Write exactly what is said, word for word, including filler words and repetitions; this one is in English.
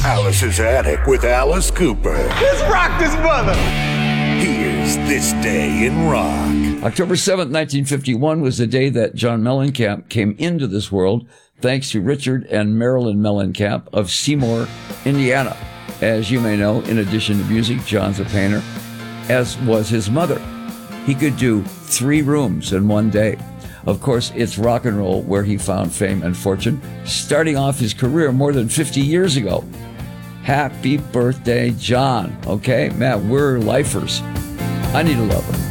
Alice's Attic with Alice Cooper. Let's rock this mother. Here's This Day in Rock. October seventh, nineteen fifty-one was the day that John Mellencamp came into this world, thanks to Richard and Marilyn Mellencamp of Seymour, Indiana. As you may know, in addition to music, John's a painter, as was his mother. He could do three rooms in one day. Of course, it's rock and roll where he found fame and fortune, starting off his career more than fifty years ago. Happy birthday, John. Okay, Matt, we're lifers. I need to love him.